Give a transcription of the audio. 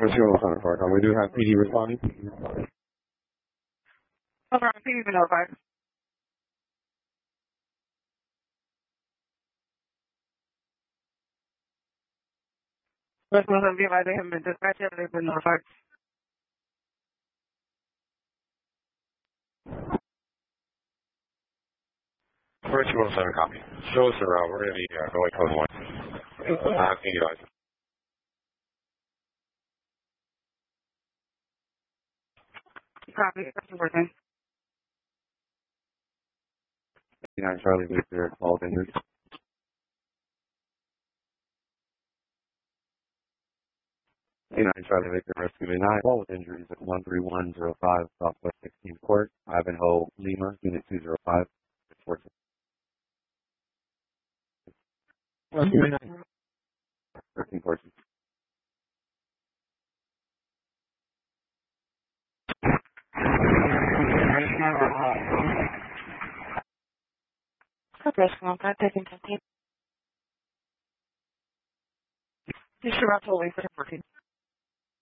Zero Center Park. We do have PD responding. Over on PD been notified. Residents of BMI, they have been dispatched and they've been notified. First 207 copy. Show us around. We're going to be going code 1. Asking you guys. Copy. That's working. 89 Charlie Victor, all injured. 89 Charlie Victor, rescue 9, all with injuries at 13105 Southwest 16th Court, Ivanhoe, Lima, Unit 205. 13 portions. Operational, I'm taking 15. You should have to wait for 14.